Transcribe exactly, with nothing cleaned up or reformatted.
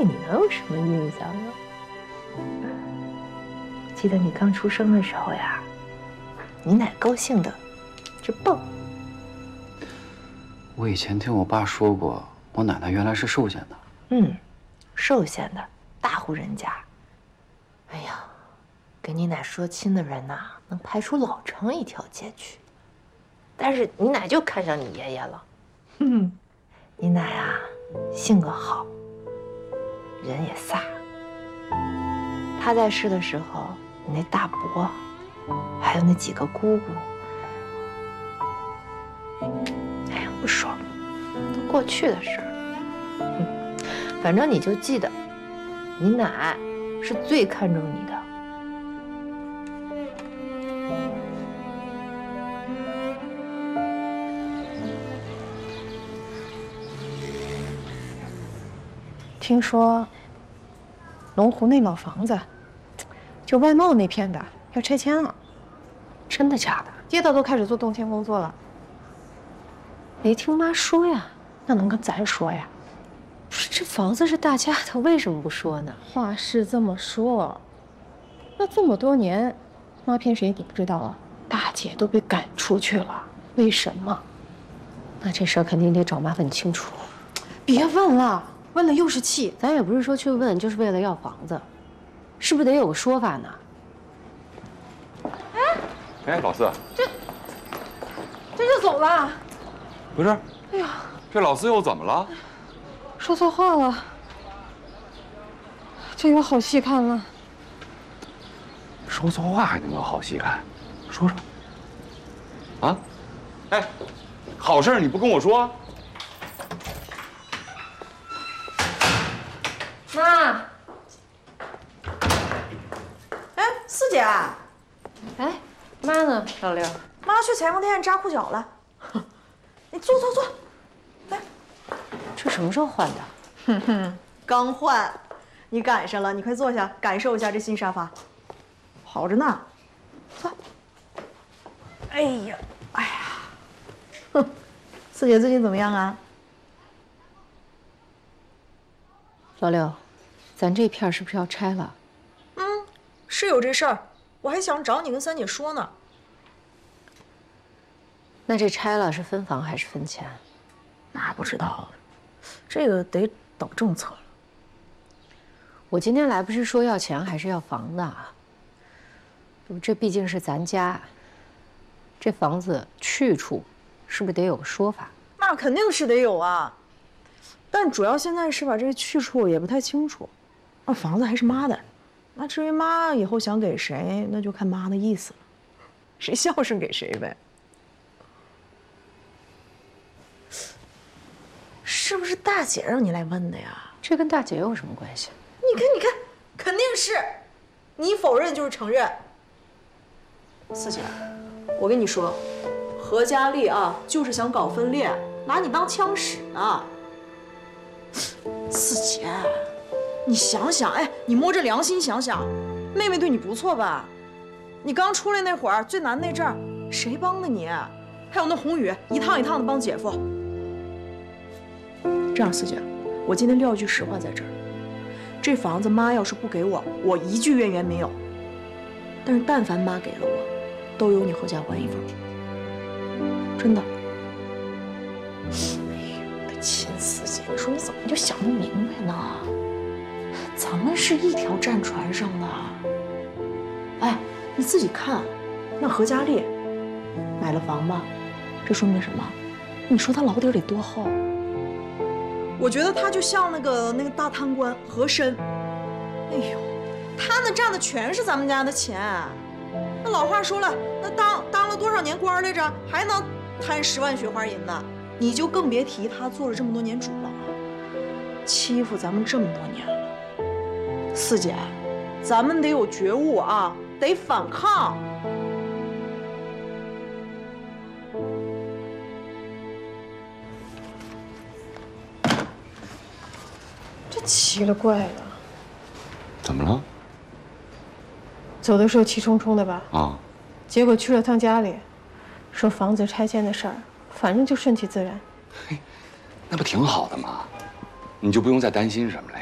你能有什么印象呢？记得你刚出生的时候呀，你奶高兴的直蹦。 我以前听我爸说过，我奶奶原来是寿县的。 嗯，寿县的大户人家。哎呀，跟你奶说亲的人呐，能排出老城一条街去。但是你奶就看上你爷爷了。嗯，你奶啊，性格好，人也飒。他在世的时候，你那大伯，还有那几个姑姑，哎呀，不说了，都过去的事儿。嗯，反正你就记得，你奶是最看重你的。 听说龙湖那老房子，就外贸那片的要拆迁了， 真的假的？ 街道都开始做动迁工作了。 没听妈说呀？ 那能跟咱说呀？ 这房子是大家的，为什么不说呢？ 话是这么说，那这么多年，妈骗谁你不知道啊？大姐都被赶出去了，为什么？ 那这事儿肯定得找妈问清楚。 别问了。问了又是气， 咱也不是说去问，就是为了要房子，是不是得有个说法呢？ 哎，哎，老四， 这这就走了？ 不是， 哎呀， 这老四又怎么了？ 说错话了，这有好戏看了。 说错话还能有好戏看？说说。啊？哎，好事你不跟我说？ 妈， 哎，四姐， 哎，妈呢？老六， 妈去裁缝店扎裤脚了。你坐坐坐，来。 这什么时候换的？ 哼哼，刚换，你赶上了，你快坐下，感受一下这新沙发，好着呢。坐。哎呀，哎呀，哼，四姐最近怎么样啊？ 老六。咱这片是不是要拆了？ 嗯，是有这事儿，我还想找你跟三姐说呢。 那这拆了是分房还是分钱？ 那不知道，这个得等政策了。 我今天来不是说要钱还是要房的啊？这毕竟是咱家，这房子去处是不是得有个说法？ 那肯定是得有啊，但主要现在是把这个去处也不太清楚。那房子还是妈的，那至于妈以后想给谁，那就看妈的意思了，谁孝顺给谁呗。是不是大姐让你来问的呀？ 这跟大姐有什么关系？ 你看，你看，肯定是，你否认就是承认。四姐，我跟你说，何佳丽啊，就是想搞分裂，拿你当枪使呢。四姐。你想想，哎，你摸着良心想想，妹妹对你不错吧？你刚出来那会儿最难那阵儿，谁帮的你？还有那宏宇一趟一趟的帮姐夫。这样，四姐，我今天撂句实话在这儿，这房子妈要是不给我，我一句怨言没有。但是但凡妈给了我，都由你何家还一份，真的。哎呦，我的亲四姐，你说你怎么就想不明白呢？咱们是一条战船上的，哎，你自己看，那何佳丽买了房吧，这说明什么？你说他老底得多厚？我觉得他就像那个那个大贪官和珅，哎呦，他那占的全是咱们家的钱。那老话说了，那当当了多少年官来着，还能贪十万雪花银呢？你就更别提他做了这么多年主了，欺负咱们这么多年了。四姐，咱们得有觉悟啊，得反抗。 这奇了怪了， 怎么了？ 走的时候气冲冲的吧？ 啊， 结果去了趟家里，说房子拆迁的事儿，反正就顺其自然。 嘿，那不挺好的吗？你就不用再担心什么了。